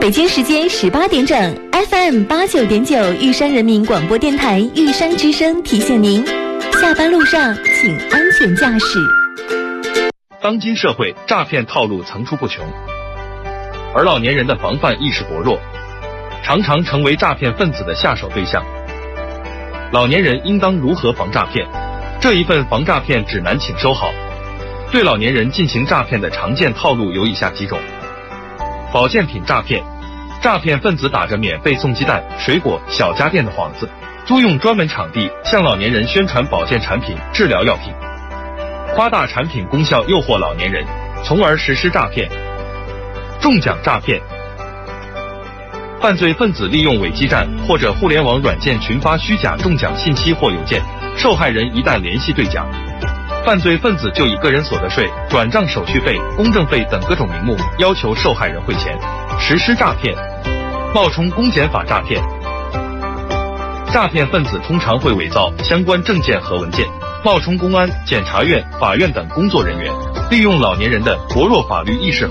北京时间18点整 ，FM 89.9玉山人民广播电台玉山之声提醒您，下班路上请安全驾驶。 当今社会诈骗套路层出不穷，而老年人的防范意识薄弱，常常成为诈骗分子的下手对象。老年人应当如何防诈骗？这一份防诈骗指南请收好。对老年人进行诈骗的常见套路有以下几种：保健品诈骗，诈骗分子打着免费送鸡蛋、水果、小家电的幌子，租用专门场地向老年人宣传保健产品、治疗药品，夸大产品功效诱惑老年人，从而实施诈骗。中奖诈骗，犯罪分子利用伪基站或者互联网软件群发虚假中奖信息或邮件，受害人一旦联系兑奖，犯罪分子就以个人所得税、转账手续费、公证费等各种名目要求受害人汇钱，实施诈骗。冒充公检法诈骗，诈骗分子通常会伪造相关证件和文件，冒充公安、检察院、法院等工作人员，利用老年人的薄弱法律意识